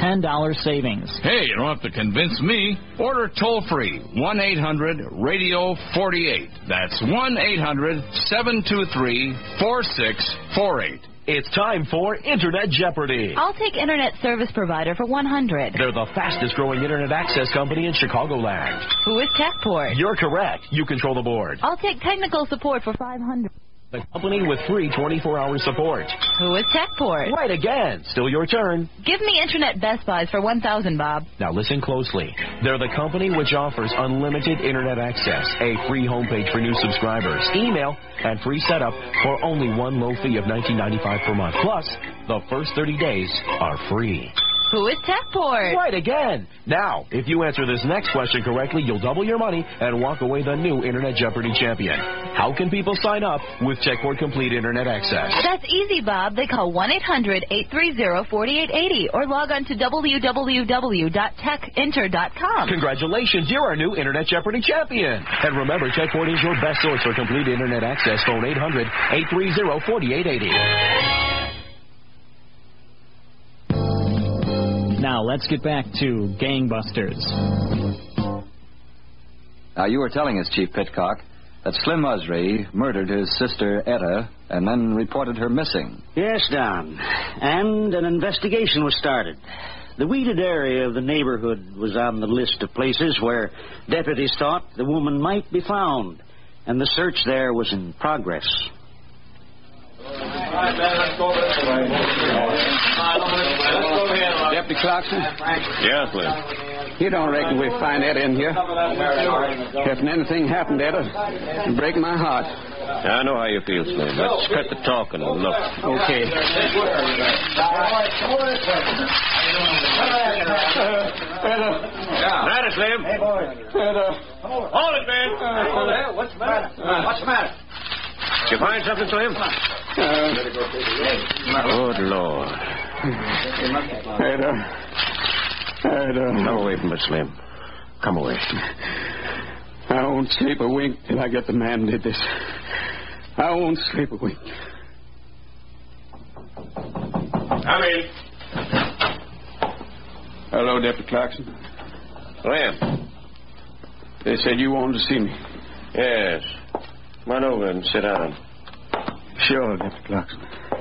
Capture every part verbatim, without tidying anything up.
ten dollars savings. Hey, you don't have to convince me. Order toll-free, one eight hundred radio forty-eight. That's one eight hundred seven two three four six four eight. It's time for Internet Jeopardy! I'll take Internet Service Provider for one hundred. They're the fastest-growing Internet access company in Chicagoland. Who is TechPort? You're correct. You control the board. I'll take Technical Support for five hundred. The company with free twenty-four hour support. Who is TechPort? Right again. Still your turn. Give me Internet Best Buys for one thousand, Bob. Now listen closely. They're the company which offers unlimited Internet access, a free homepage for new subscribers, email, and free setup for only one low fee of nineteen ninety-five per month. Plus, the first thirty days are free. Who is TechPort? Right again. Now, if you answer this next question correctly, you'll double your money and walk away the new Internet Jeopardy champion. How can people sign up with TechPort Complete Internet Access? That's easy, Bob. They call one eight hundred eight three zero four eight eight zero or log on to w w w dot tech inter dot com. Congratulations, you're our new Internet Jeopardy champion. And remember, TechPort is your best source for complete Internet access. Phone eight hundred eight three zero four eight eight zero. Now, let's get back to Gangbusters. Now, you were telling us, Chief Pitcock, that Slim Usry murdered his sister Etta and then reported her missing. Yes, Don. And an investigation was started. The weeded area of the neighborhood was on the list of places where deputies thought the woman might be found, and the search there was in progress. Deputy Clarkson? Yes, Lynn. You don't reckon we'll find Etta in here? If anything happened to Etta, it'd break my heart. I know how you feel, Slim. Let's cut the talking and look. Okay. Got it, Slim. Hold it, man. Uh, What's the matter? What's the matter? Did you find something, Slim? Uh, Good Lord. Etta. Etta. Come away from it, Slim. Come away. I won't sleep a wink till I get the man who did this. I won't sleep a wink. Come in. Hello, Deputy Clarkson. Slim. They said you wanted to see me. Yes. Come on over and sit down. Sure, Deputy Clarkson.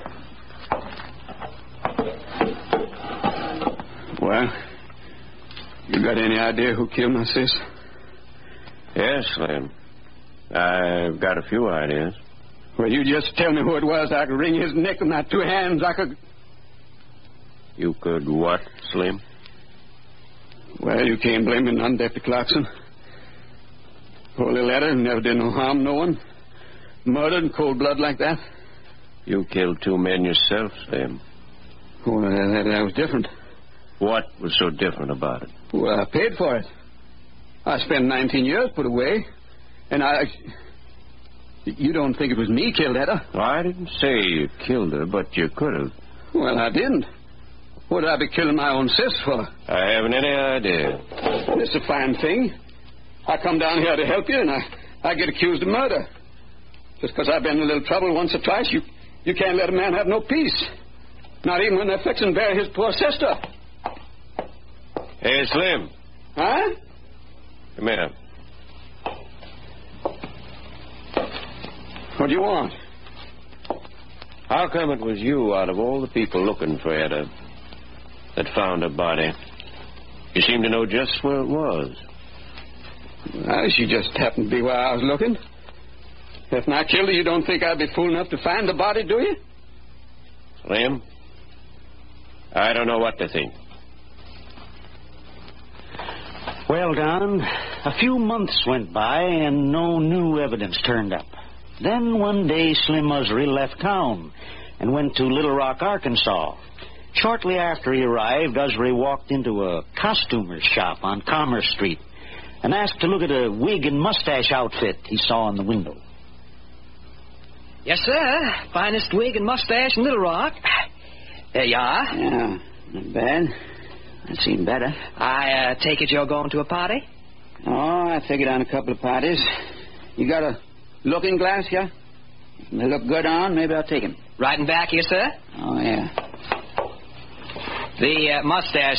Well, you got any idea who killed my sis? Yes, Slim. I've got a few ideas. Well, you just tell me who it was. I could wring his neck with my two hands. I could... You could what, Slim? Well, you can't blame me none, Deputy Clarkson. Poor little Etta never did no harm, no one. Murdered in cold blood like that. You killed two men yourself, Slim. Well, that, that was different. What was so different about it? Well, I paid for it. I spent nineteen years put away. And I... You don't think it was me killed Etta? Well, I didn't say you killed her, but you could have. Well, I didn't. What would I be killing my own sis for? I haven't any idea. This is a fine thing. I come down here to help you, and I, I get accused of murder. Just because I've been in a little trouble once or twice, you, you can't let a man have no peace. Not even when they're fixing to bury his poor sister. Hey, Slim. Huh? Come here. What do you want? How come it was you, out of all the people looking for Etta, that found her body? You seem to know just where it was. Well, she just happened to be where I was looking. If I killed her, you don't think I'd be fool enough to find the body, do you? Slim, I don't know what to think. Well, Don, a few months went by and no new evidence turned up. Then one day Slim Usry left town and went to Little Rock, Arkansas. Shortly after he arrived, Usry walked into a costumer's shop on Commerce Street and asked to look at a wig and mustache outfit he saw in the window. Yes, sir. Finest wig and mustache in Little Rock. There you are. Yeah, not bad. I've seen better. I uh, take it you're going to a party? Oh, I figured on a couple of parties. You got a looking glass, yeah? If they look good on, maybe I'll take him. Right in back here, sir. Oh, yeah. The uh, mustache